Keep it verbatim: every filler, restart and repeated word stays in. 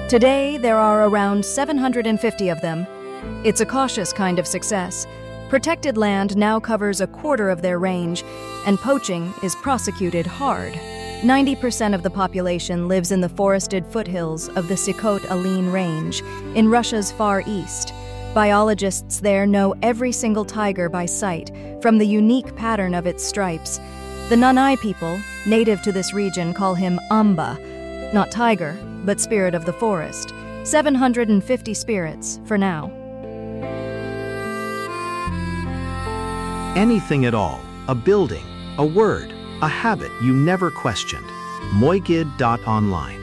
Today, there are around seven hundred fifty of them. It's a cautious kind of success. Protected land now covers a quarter of their range, and poaching is prosecuted hard. ninety percent of the population lives in the forested foothills of the Sikhote-Alin Range, in Russia's far east. Biologists there know every single tiger by sight, from the unique pattern of its stripes. The Nanai people, native to this region, call him Amba, not tiger, but spirit of the forest. seven hundred fifty spirits, for now. Anything at all, a building, a word, a habit you never questioned. Moigid dot online